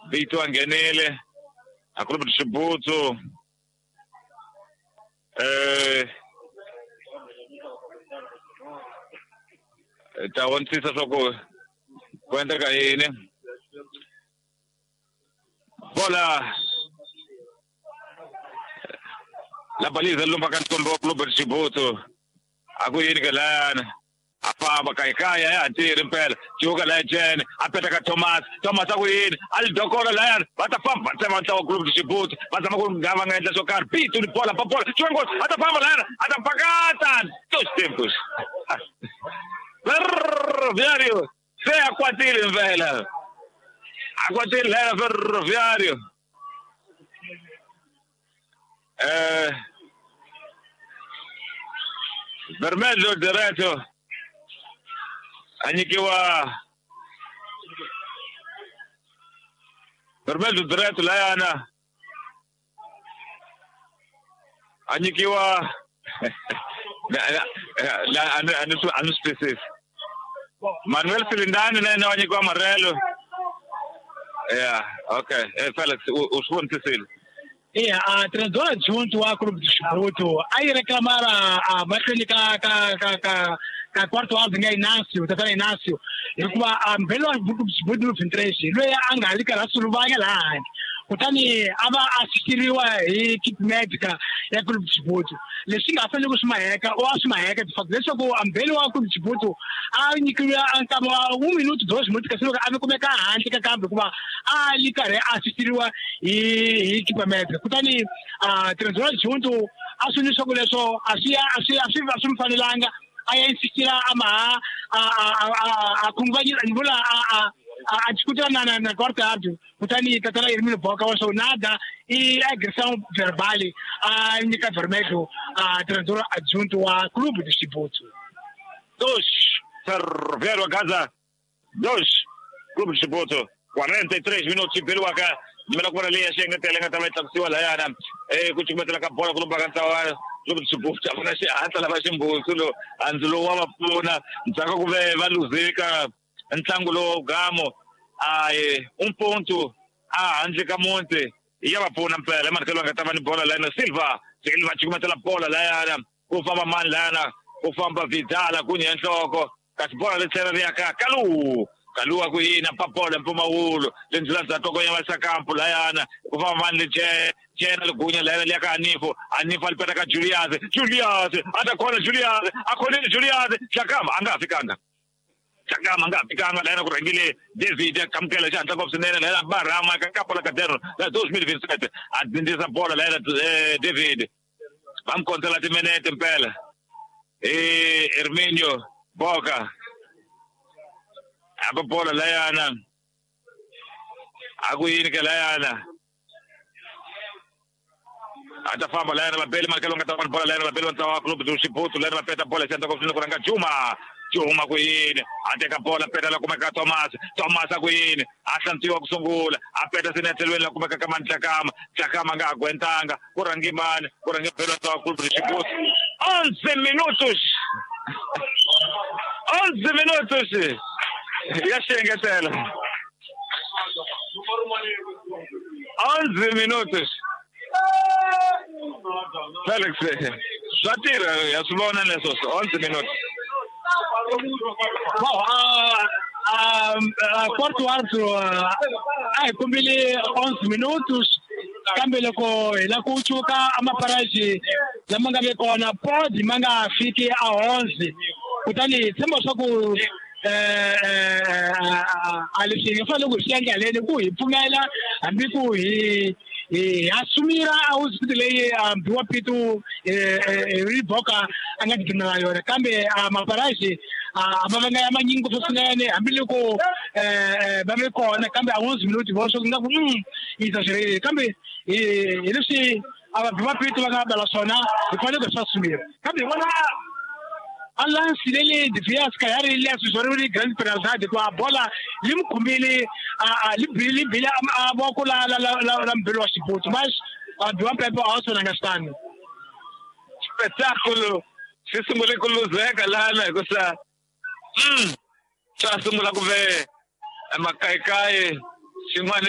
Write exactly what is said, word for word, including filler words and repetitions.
Vito angenele a club de Xibutsu. Eh Tawontisa soko kwenda kaini. Bola la baliza lumba kantombo club de Xibutsu. Akuyini kalana. Afaba kaikaya ya tiri mpela juga legend apetaka Thomas Thomas akuyini alidokora la batafamba sema ntawa group de Xibutsu bazama kungava ngenda sokar pitu ni bola bola chwengo atafamba la atapakata dos tempos Ferroviário se aquatile mpela aquatile la Ferroviário eh vermelho direto Anyikiwa vermelho direto lá Ana Anyikiwa la anu anu anu species Manuel Filindani na na Anyikiwa amarelo yeah okay eh Felix usfun tisil Yeah, a treinadora junto ao clube de Xibutsu, aí reclamar a mecânica ka ka ka ka quarto áudio ngai Inácio, tá vendo Inácio? Eu com a belo grupo de Xibutsu no Fintrese, ele é angali cara suluvaga lá. Kutani aba assistiriwa equipe médica ya clube de Xibutsu. Lesinga afanye kusimaeka, ou asimaeka de fato, deixa ko ambelo ao clube de Xibutsu, a nikira ankama um minuto, dois minutos, que sino ame como é que a antiga campo kuma a likare assistiriwa e equipe médica. Kutani a treinador junto asuni sokuleso asia asia asia asumi fanilanga aya insistira ama a a a a kumvanyira nibula a a discutir na na na quarta áudio. Kutani katala irmino boca ou nada e agressão verbal a indica vermelho a treinador adjunto a clube de Xibutsu. Dos Ferroviário Gaza dos clube de Xibutsu quarenta e três minutos pelo acá nimela kwa lea shenga telenga tamai taksiwa la yana eh kuchimeta la kapola kulumba kantawa clube de Xibutsu afuna shi hata la bashimbuzu lo anzulo wa mapuna ntaka kuve valuzeka ntlangu lo gamo ai un ponto ah Angelica Monte ia vapuna mpela markelo ngatama ni bola lana Silva Silva chikumeta la bola la yana kufamba man lana kufamba Vidala kunya nhloko kasi bola letsera yaka Kalu Kalu akuyina papola mpuma ulo lenzela zatoko ya masakampu la yana kufamba man leje jena lugunya la yaka Anifo Anifo alipata ka Julius Julius atakona Julius akona Julius chakama angafikanga Chakama ngapikanga la yana kurangile David kamkela chanta kopsinene la yana barama kapola kadero la dois mil e vinte e sete adindisa bola la yana David vamos contra la timenete mpela eh Herminio Boca apa bola la yana akuyini ke la yana atafamba la yana mabeli markelo ngata bola la yana mabeli ntawa club do Xibutsu la yana mapeta bola chanta kopsinene kuranga Juma Juma kuyini ateka bola peta la kumeka Thomas Thomas akuyini ahlantiwa kusungula apeta sinethelweni la kumeka kama Nhlakama Nhlakama ngagwentanga kurangimani kurange pelo ntawa club do Xibutsu onze minutos onze minutos yashengetela onze minutos Felix Satira yasibona leso onze minutos Bom, a a quarto áudio ai kumbili onze minutos kambele ko la kuchuka ama paraji la manga be kona podi manga fiki a onze kutani tsembo soku eh eh alifika falo kushanga leni kuyiphumela ambi kuyi eh asumira awuzile ambiwa pitu eh riboka angadikina yona kambe amaparaji abavanga yamanyingo fosinene ambile ko eh babe kona kambe onze minutos boso ngaku mm izagere kambe eh elisi ababiwa pitu bangabala sona ifale ko sasumira kambe wana Allah silele devias kayari ile asusori grand penalty kwa bola limkumbili libili bila aboko la la la mbelo Xibutsu mas abiwa pepe also understand spectaculo sisungule kuluzeka lana kusa mm sasungula kuve amakaikai simane